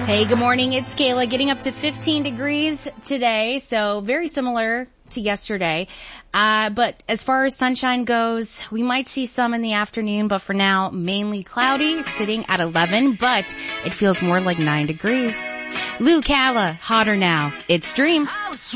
Hey, good morning. It's Kayla, getting up to 15 degrees today, so very similar to yesterday. But as far as sunshine goes, we might see some in the afternoon, but for now, mainly cloudy, sitting at 11, but it feels more like 9 degrees. Lou Calla, hotter now. It's Dream.